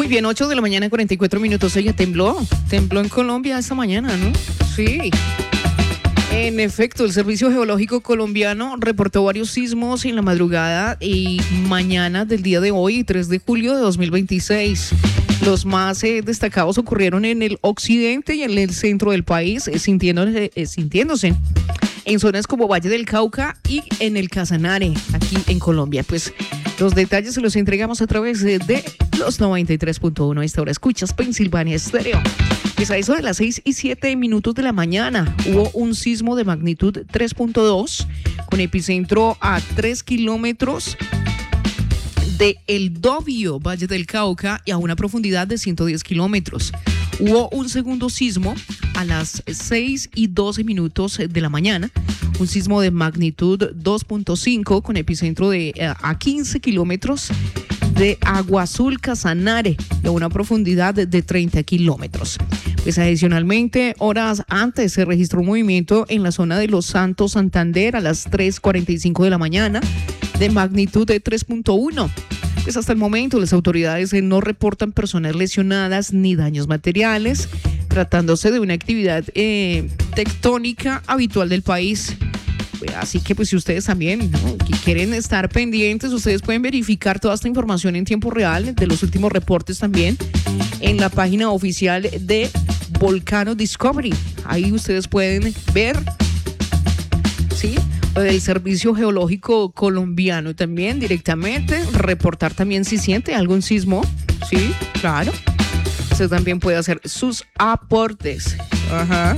bien, 8 de la mañana, 44 minutos. Ella tembló en Colombia esta mañana, ¿no? Sí. En efecto, el Servicio Geológico Colombiano reportó varios sismos en la madrugada y mañana del día de hoy, 3 de julio de 2026. Los más destacados ocurrieron en el occidente y en el centro del país, sintiéndose en zonas como Valle del Cauca y en el Casanare, aquí en Colombia. Pues los detalles se los entregamos a través de los 93.1. A esta hora escuchas Pensilvania Estéreo. Pues a eso de las 6:07 de la mañana hubo un sismo de magnitud 3.2 con epicentro a 3 kilómetros de El Dobio, Valle del Cauca, y a una profundidad de 110 kilómetros. Hubo un segundo sismo a las 6:12 de la mañana, un sismo de magnitud 2.5 con epicentro a 15 kilómetros de Agua Azul Casanare, y a una profundidad de 30 kilómetros. Pues adicionalmente, horas antes se registró un movimiento en la zona de Los Santos, Santander, a las 3:45 de la mañana, de magnitud de 3.1. Pues hasta el momento las autoridades no reportan personas lesionadas ni daños materiales, tratándose de una actividad tectónica habitual del país. Así que pues si ustedes también, ¿no?, quieren estar pendientes, ustedes pueden verificar toda esta información en tiempo real de los últimos reportes también en la página oficial de Volcano Discovery. Ahí ustedes pueden ver, ¿sí?, del Servicio Geológico Colombiano también directamente, reportar también si siente algún sismo. Sí, claro. Usted también puede hacer sus aportes. Ajá.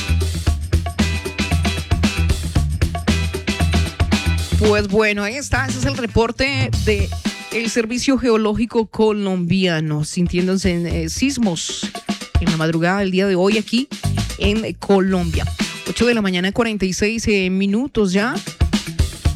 Pues bueno, ahí está. Ese es el reporte de el Servicio Geológico Colombiano, sintiéndose en sismos en la madrugada del día de hoy aquí en Colombia. 8 de la mañana, 46 minutos ya.